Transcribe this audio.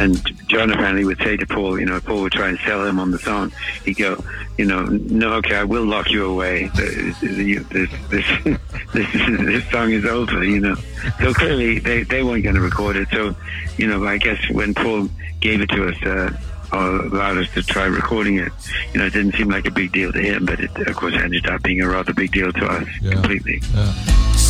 And John apparently would say to Paul, Paul would try and sell him on the song. He'd go, no, okay, I will lock you away. This song is over, So clearly they weren't going to record it. So, I guess when Paul gave it to us, or allowed us to try recording it, it didn't seem like a big deal to him, but it, of course, ended up being a rather big deal to us completely. Yeah.